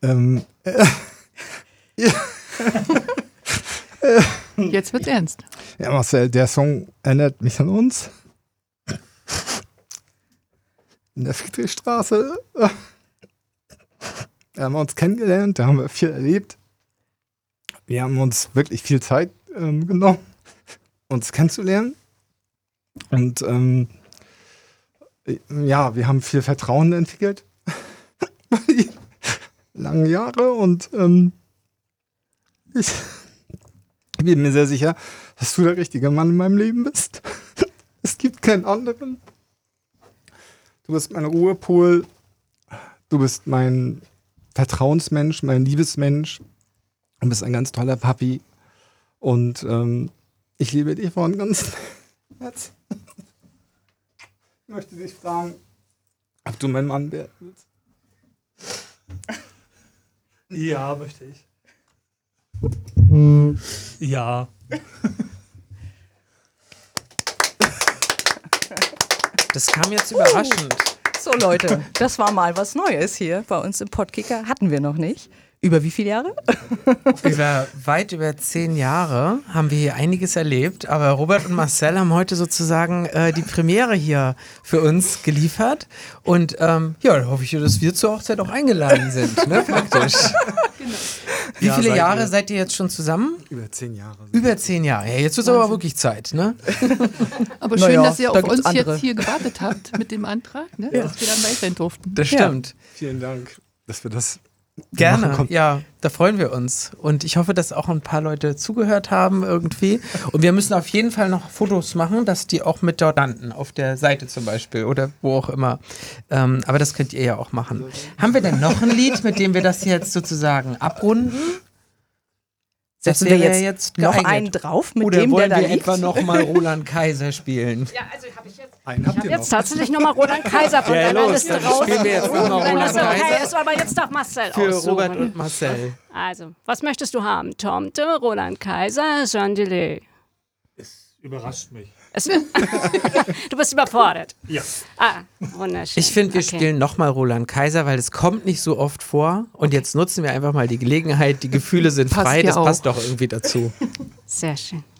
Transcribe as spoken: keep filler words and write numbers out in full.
Ähm, äh, ja. Jetzt wird's ernst. Ja, Marcel, der Song erinnert mich an uns. In der Friedrichstraße. Da haben wir uns kennengelernt, da haben wir viel erlebt. Wir haben uns wirklich viel Zeit ähm, genommen, uns kennenzulernen. Und ähm, ja, wir haben viel Vertrauen entwickelt. Lange Jahre und ähm, ich bin mir sehr sicher, dass du der richtige Mann in meinem Leben bist. Es gibt keinen anderen. Du bist mein Ruhepol. Du bist mein Vertrauensmensch, mein Liebesmensch. Du bist ein ganz toller Papi. Und ähm, ich liebe dich von ganzem Herzen. Ich möchte dich fragen, ob du mein Mann werden willst. Ja, möchte ich. Ja. Das kam jetzt überraschend. So Leute, das war mal was Neues hier bei uns im Podkicker. Hatten wir noch nicht. Über wie viele Jahre? Über weit über zehn Jahre haben wir hier einiges erlebt, aber Robert und Marcel haben heute sozusagen äh, die Premiere hier für uns geliefert und ähm, ja, da hoffe ich, dass wir zur Hochzeit auch eingeladen sind, ne, praktisch. Genau. Wie Ja, viele seid Jahre ihr- seid ihr jetzt schon zusammen? Über zehn Jahre. Über zehn Jahre. Ja, jetzt wird es aber wirklich Zeit, ne? Aber schön, Naja, dass ihr da auf gibt's uns andere. jetzt hier gewartet habt mit dem Antrag, ne? dass wir dabei sein durften. Das Ja. stimmt. Vielen Dank, dass wir das machen Gerne, konnten. ja, da freuen wir uns. Und ich hoffe, dass auch ein paar Leute zugehört haben irgendwie. Und wir müssen auf jeden Fall noch Fotos machen, dass die auch mit dort landen, auf der Seite zum Beispiel oder wo auch immer. Ähm, aber das könnt ihr ja auch machen. Haben wir denn noch ein Lied, mit dem wir das jetzt sozusagen abrunden? Das Setzen wir wäre jetzt, ja noch geeignet. einen drauf, mit Oder dem der wollen da wir liegt? etwa nochmal Roland Kaiser spielen? Ja, also habe ich jetzt, Einen ich habt habe ihr jetzt noch. tatsächlich nochmal Roland Kaiser von Ja, deiner los, Liste dann raus. spielen wir jetzt nochmal Wenn Roland das okay Kaiser. ist, aber jetzt darf Marcel Für aussuchen. Robert und Marcel. Also, was möchtest du haben? Tomte, Roland Kaiser, Jean Delay. Es überrascht mich. Es, du bist überfordert. Ja. Ah, wunderschön. Ich finde, wir Okay. spielen nochmal Roland Kaiser, weil es kommt nicht so oft vor. Und jetzt nutzen wir einfach mal die Gelegenheit. Die Gefühle sind Passt frei, ja das auch. passt doch irgendwie dazu. Sehr schön.